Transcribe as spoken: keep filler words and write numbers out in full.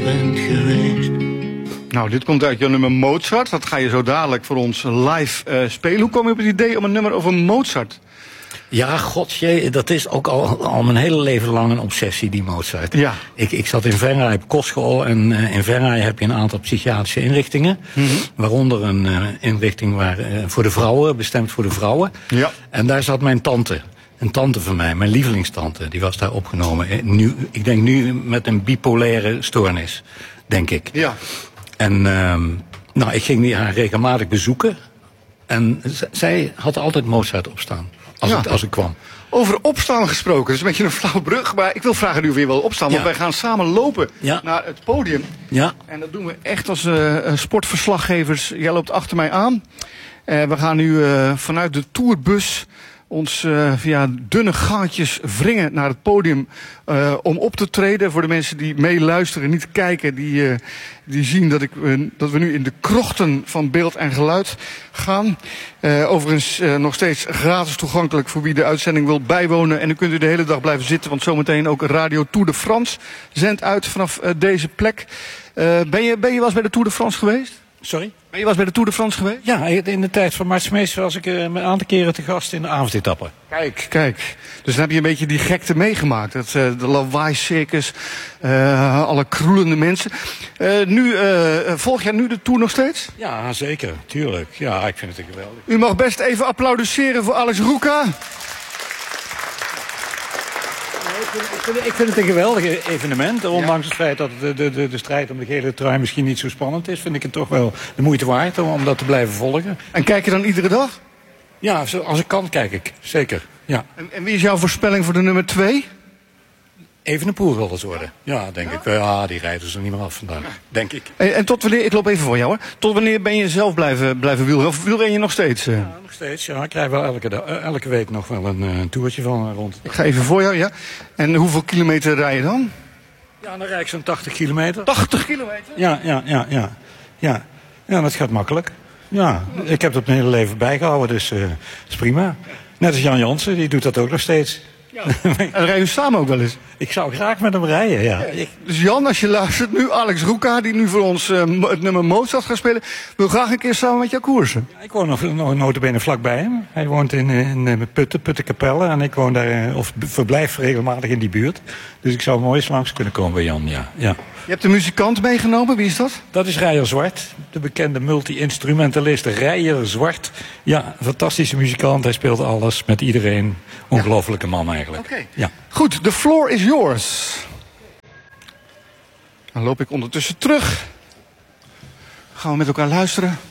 bent geweest. Nou, dit komt uit jouw nummer Mozart. Dat ga je zo dadelijk voor ons live uh, spelen. Hoe kom je op het idee om een nummer over Mozart? Ja, godsjee, dat is ook al, al mijn hele leven lang een obsessie, die Mozart. Ja. Ik, ik zat in Venray op kostschool en uh, in Venray heb je een aantal psychiatrische inrichtingen. Mm-hmm. Waaronder een uh, inrichting waar, uh, voor de vrouwen, bestemd voor de vrouwen. Ja. En daar zat mijn tante. Een tante van mij, mijn lievelingstante, die was daar opgenomen. Nu, ik denk nu met een bipolaire stoornis, denk ik. Ja. En uh, nou, ik ging die haar regelmatig bezoeken. En z- zij had altijd Mozart opstaan. Als, ja. ik, als ik kwam. Over opstaan gesproken, dat is een beetje een flauwe brug. Maar ik wil vragen of je wel opstaan. Ja. Want wij gaan samen lopen ja. naar het podium. Ja. En dat doen we echt als uh, sportverslaggevers. Jij loopt achter mij aan. Uh, we gaan nu uh, vanuit de tourbus ons uh, via dunne gaatjes wringen naar het podium uh, om op te treden. Voor de mensen die meeluisteren, niet kijken, die, uh, die zien dat, ik, uh, dat we nu in de krochten van beeld en geluid gaan. Uh, overigens uh, nog steeds gratis toegankelijk voor wie de uitzending wil bijwonen. En dan kunt u de hele dag blijven zitten, want zometeen ook Radio Tour de France zendt uit vanaf uh, deze plek. Uh, ben, je, ben je wel eens bij de Tour de France geweest? Sorry? Ben je was bij de Tour de France geweest? Ja, in de tijd van Mart Smees was ik uh, een aantal keren te gast in de avondetappe. Kijk, kijk. Dus dan heb je een beetje die gekte meegemaakt. Dat, uh, de lawaai-circus, uh, alle kroelende mensen. Uh, nu, uh, volg jij nu de Tour nog steeds? Ja, zeker. Tuurlijk. Ja, ik vind het geweldig. U mag best even applaudisseren voor Alex Ruka. Ik vind, ik vind het een geweldig evenement. Ondanks het feit dat de, de, de, de strijd om de gele trui misschien niet zo spannend is, vind ik het toch wel de moeite waard om, om dat te blijven volgen. En kijk je dan iedere dag? Ja, als ik kan kijk ik. Zeker. Ja. En, en wie is jouw voorspelling voor de nummer twee? Evenepoel zal het worden. Ja, denk ja. ik. Ja, die rijden ze niet meer af vandaag. Denk ik. En, en tot wanneer, ik loop even voor jou hoor. Tot wanneer ben je zelf blijven, blijven wielrennen? Of wielren je nog steeds? Uh? Ja, nog steeds. Ja, ik krijg wel elke, dag, elke week nog wel een, een toertje van rond. Ik ga even voor jou, ja. En hoeveel kilometer rij je dan? Ja, dan rijd ik zo'n tachtig kilometer. tachtig kilometer? Ja, ja, ja, ja. Ja, ja dat gaat makkelijk. Ja, ik heb dat mijn hele leven bijgehouden, dus uh, dat is prima. Net als Jan Jansen, die doet dat ook nog steeds. Ja. En rijden we samen ook wel eens? Ik zou graag met hem rijden, ja. ja. Dus Jan, als je luistert nu, Alex Ruka, die nu voor ons uh, het nummer Mozart gaat spelen, wil graag een keer samen met jou koersen. Ja, ik woon nog, nog notabene vlakbij hem. Hij woont in, in, in Putten, Puttenkapelle, en ik woon daar, of verblijf regelmatig in die buurt. Dus ik zou mooi eens langs kunnen komen bij Jan, ja. ja. Je hebt een muzikant meegenomen, wie is dat? Dat is Reijer Zwart, de bekende multi-instrumentalist Reijer Zwart. Ja, een fantastische muzikant, hij speelt alles met iedereen. Ongelofelijke man eigenlijk. Oké. Okay. Ja. Goed, the floor is yours. Dan loop ik ondertussen terug. Gaan we met elkaar luisteren.